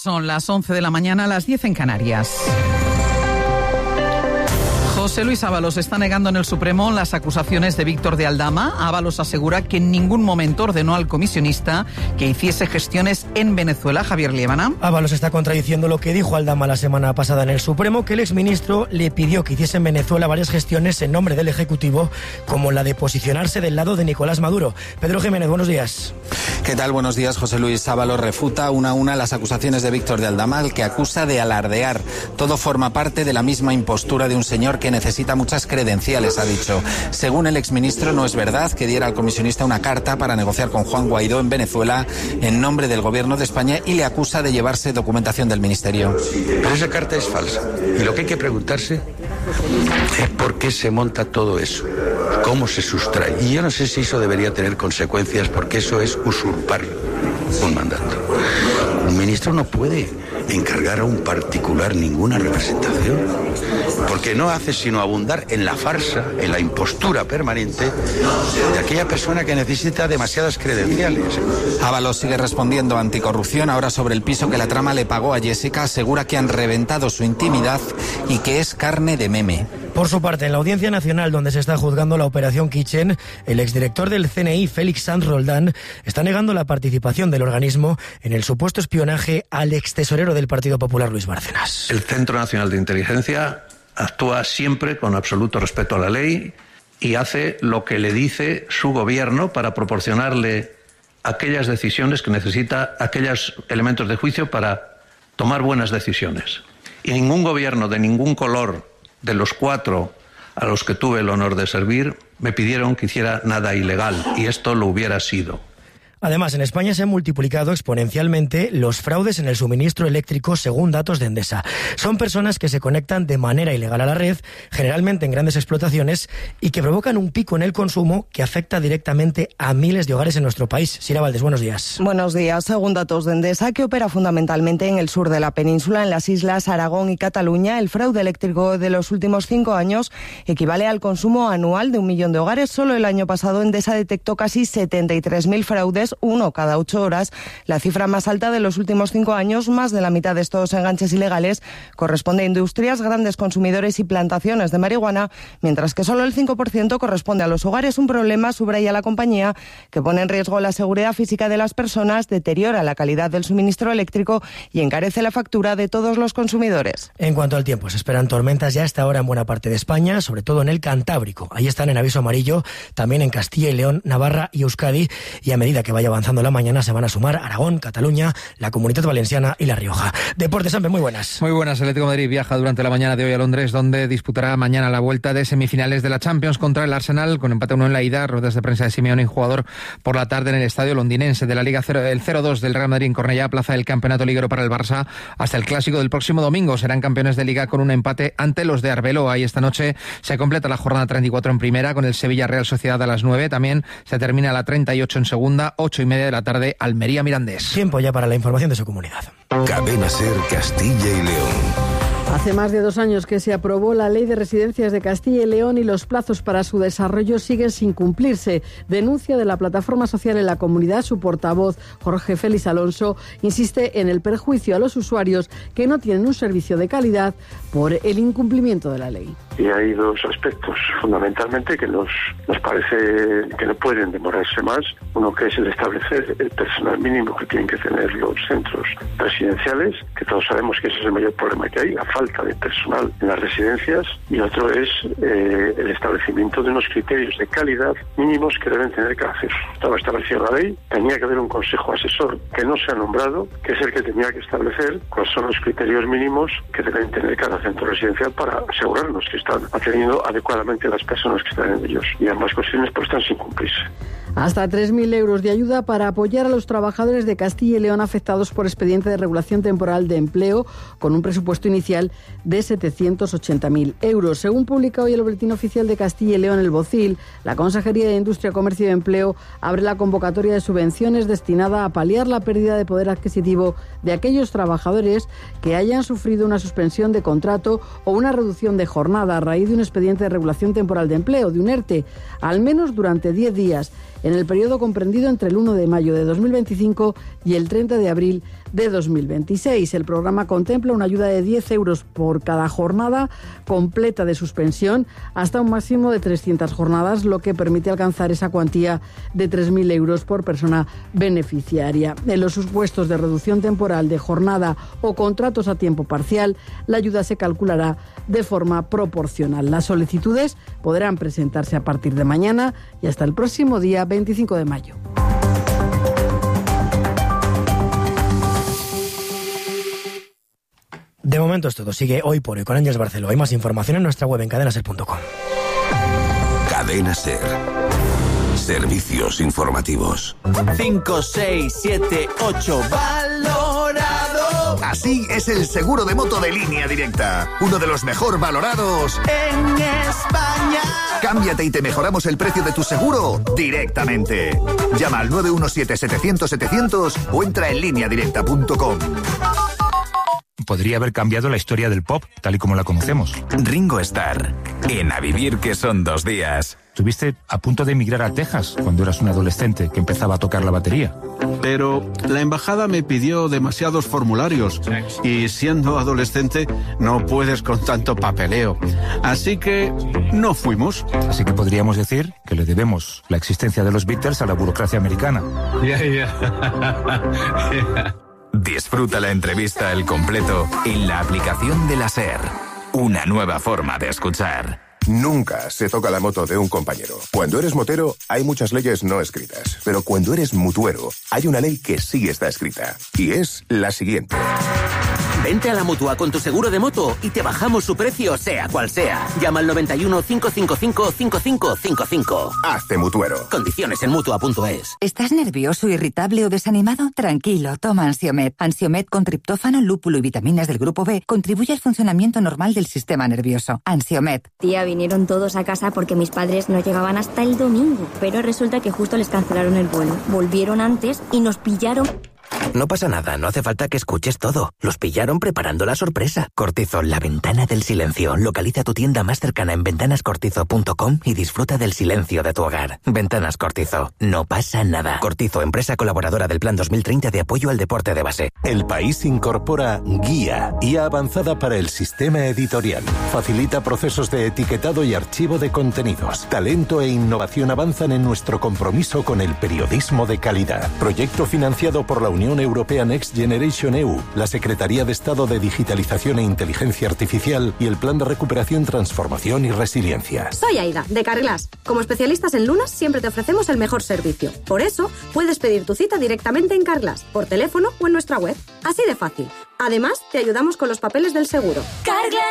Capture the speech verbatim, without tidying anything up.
Son las once de la mañana, las diez en Canarias. José Luis Ábalos está negando en el Supremo las acusaciones de Víctor de Aldama. Ábalos asegura que en ningún momento ordenó al comisionista que hiciese gestiones en Venezuela. Javier Liébana. Ábalos está contradiciendo lo que dijo Aldama la semana pasada en el Supremo, que el exministro le pidió que hiciese en Venezuela varias gestiones en nombre del Ejecutivo, como la de posicionarse del lado de Nicolás Maduro. Pedro Jiménez, buenos días. ¿Qué tal? Buenos días. José Luis Ábalos refuta una a una las acusaciones de Víctor de Aldama, al que acusa de alardear. Todo forma parte de la misma impostura de un señor que necesita muchas credenciales, ha dicho. Según el exministro, no es verdad que diera al comisionista una carta para negociar con Juan Guaidó en Venezuela en nombre del gobierno de España, y le acusa de llevarse documentación del ministerio. Pero esa carta es falsa. Y lo que hay que preguntarse es por qué se monta todo eso, cómo se sustrae. Y yo no sé si eso debería tener consecuencias, porque eso es usurpar un mandato. Un ministro no puede encargar a un particular ninguna representación, porque no hace sino abundar en la farsa, en la impostura permanente de aquella persona que necesita demasiadas credenciales. Ábalos sigue respondiendo a Anticorrupción, ahora sobre el piso que la trama le pagó a Jessica. Asegura que han reventado su intimidad y que es carne de meme. Por su parte, en la Audiencia Nacional, donde se está juzgando la Operación Kitchen, el exdirector del C N I, Félix Sanz Roldán, está negando la participación del organismo en el supuesto espionaje al extesorero del Partido Popular, Luis Bárcenas. El Centro Nacional de Inteligencia actúa siempre con absoluto respeto a la ley y hace lo que le dice su gobierno para proporcionarle aquellas decisiones que necesita, aquellos elementos de juicio para tomar buenas decisiones. Y ningún gobierno de ningún color de los cuatro a los que tuve el honor de servir me pidieron que hiciera nada ilegal, y esto lo hubiera sido. Además, en España se han multiplicado exponencialmente los fraudes en el suministro eléctrico, según datos de Endesa. Son personas que se conectan de manera ilegal a la red, generalmente en grandes explotaciones, y que provocan un pico en el consumo que afecta directamente a miles de hogares en nuestro país. Sira Valdés, buenos días. Buenos días. Según datos de Endesa, que opera fundamentalmente en el sur de la península, en las islas Aragón y Cataluña, el fraude eléctrico de los últimos cinco años equivale al consumo anual de un millón de hogares. Solo el año pasado Endesa detectó casi setenta y tres mil fraudes, uno cada ocho horas, la cifra más alta de los últimos cinco años. Más de la mitad de estos enganches ilegales corresponde a industrias, grandes consumidores y plantaciones de marihuana, mientras que solo el cinco por ciento corresponde a los hogares. Un problema, subraya la compañía, que pone en riesgo la seguridad física de las personas, deteriora la calidad del suministro eléctrico y encarece la factura de todos los consumidores. En cuanto al tiempo, se esperan tormentas ya a esta hora en buena parte de España, sobre todo en el Cantábrico. Ahí están en aviso amarillo, también en Castilla y León, Navarra y Euskadi, y a medida que vaya avanzando la mañana se van a sumar Aragón, Cataluña, la Comunidad Valenciana y La Rioja. Deportes, Ampe, muy buenas. Muy buenas. El Atlético de Madrid viaja durante la mañana de hoy a Londres, donde disputará mañana la vuelta de semifinales de la Champions contra el Arsenal, con empate uno en la ida. Ruedas de prensa de Simeone y jugador por la tarde en el estadio londinense. De la Liga cero, el cero dos del Real Madrid en Cornellá plaza el campeonato liguero para el Barça hasta el clásico del próximo domingo. Serán campeones de Liga con un empate ante los de Arbeloa. Y esta noche se completa la jornada treinta y cuatro en primera, con el Sevilla Real Sociedad a las nueve. También se termina la treinta y ocho en segunda, ocho y media de la tarde, Almería Mirandés. Tiempo ya para la información de su comunidad. Cadena SER Castilla y León. Hace más de dos años que se aprobó la Ley de Residencias de Castilla y León y los plazos para su desarrollo siguen sin cumplirse. Denuncia de la plataforma social en la comunidad. Su portavoz, Jorge Félix Alonso, insiste en el perjuicio a los usuarios que no tienen un servicio de calidad por el incumplimiento de la ley. Y hay dos aspectos fundamentalmente que nos, nos parece que no pueden demorarse más. Uno, que es el establecer el personal mínimo que tienen que tener los centros residenciales, que todos sabemos que ese es el mayor problema que hay, la falta de personal en las residencias. Y otro es eh, el establecimiento de unos criterios de calidad mínimos que deben tener cada centro. Estaba establecida la ley, tenía que haber un consejo asesor que no se ha nombrado, que es el que tenía que establecer cuáles son los criterios mínimos que deben tener cada centro residencial para asegurarnos que están atendiendo adecuadamente a las personas que están en ellos. Y ambas cuestiones pues están sin cumplirse. Hasta tres mil euros de ayuda para apoyar a los trabajadores de Castilla y León afectados por expediente de regulación temporal de empleo, con un presupuesto inicial de setecientos ochenta mil euros. Según publica hoy el Boletín Oficial de Castilla y León, el BOCIL, la Consejería de Industria, Comercio y Empleo abre la convocatoria de subvenciones destinada a paliar la pérdida de poder adquisitivo de aquellos trabajadores que hayan sufrido una suspensión de contrato o una reducción de jornada a raíz de un expediente de regulación temporal de empleo, de un ERTE, al menos durante diez días. en el periodo comprendido entre el uno de mayo de dos mil veinticinco y el treinta de abril de dos mil veintiséis. El programa contempla una ayuda de diez euros por cada jornada completa de suspensión hasta un máximo de trescientas jornadas, lo que permite alcanzar esa cuantía de tres mil euros por persona beneficiaria. En los supuestos de reducción temporal de jornada o contratos a tiempo parcial, la ayuda se calculará de forma proporcional. Las solicitudes podrán presentarse a partir de mañana y hasta el próximo día veinticinco de mayo. De momento es todo. Sigue Hoy por Hoy con Ángeles Barceló. Hay más información en nuestra web en cadena ser punto com. Cadena Ser. Servicios informativos. cinco, seis, siete, ocho. Valorado. Así es el seguro de moto de Línea Directa. Uno de los mejor valorados en España. Cámbiate y te mejoramos el precio de tu seguro directamente. Llama al nueve uno siete, setecientos, setecientos o entra en línea directa punto com. Podría haber cambiado la historia del pop, tal y como la conocemos. Ringo Starr, en A Vivir que son dos días. Estuviste a punto de emigrar a Texas cuando eras un adolescente que empezaba a tocar la batería. Pero la embajada me pidió demasiados formularios y siendo adolescente no puedes con tanto papeleo. Así que no fuimos. Así que podríamos decir que le debemos la existencia de los Beatles a la burocracia americana. Yeah, yeah. yeah. Disfruta la entrevista al completo en la aplicación de la SER. Una nueva forma de escuchar. Nunca se toca la moto de un compañero. Cuando eres motero, hay muchas leyes no escritas. Pero cuando eres mutuero, hay una ley que sí está escrita. Y es la siguiente. Vente a la Mutua con tu seguro de moto y te bajamos su precio, sea cual sea. Llama al noventa y uno, cinco cinco cinco, cinco cinco cinco cinco. Hazte mutuero. Condiciones en mutua punto es. ¿Estás nervioso, irritable o desanimado? Tranquilo, toma Ansiomed. Ansiomed con triptófano, lúpulo y vitaminas del grupo B contribuye al funcionamiento normal del sistema nervioso. Ansiomed. Tía, vinieron todos a casa porque mis padres no llegaban hasta el domingo, pero resulta que justo les cancelaron el vuelo. Volvieron antes y nos pillaron. No pasa nada, no hace falta que escuches todo. Los pillaron preparando la sorpresa. Cortizo, la ventana del silencio. Localiza tu tienda más cercana en ventanas cortizo punto com y disfruta del silencio de tu hogar. Ventanas Cortizo, no pasa nada. Cortizo, empresa colaboradora del Plan dos mil treinta de apoyo al deporte de base. El País incorpora Guía, I A avanzada para el sistema editorial. Facilita procesos de etiquetado y archivo de contenidos. Talento e innovación avanzan en nuestro compromiso con el periodismo de calidad. Proyecto financiado por la Unión Europea Next Generation E U, la Secretaría de Estado de Digitalización e Inteligencia Artificial y el Plan de Recuperación, Transformación y Resiliencia. Soy Aida, de Carglass. Como especialistas en lunas, siempre te ofrecemos el mejor servicio. Por eso, puedes pedir tu cita directamente en Carglass, por teléfono o en nuestra web. Así de fácil. Además, te ayudamos con los papeles del seguro. Carglass